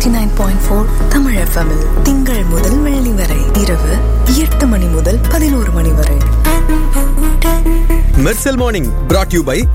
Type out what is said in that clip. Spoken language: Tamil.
89.4 தமிழ் FM -இல் திங்கள் முதல் வெள்ளி வரை இரவு 8 மணி முதல் 11 மணி வரை. Mersal morning brought you by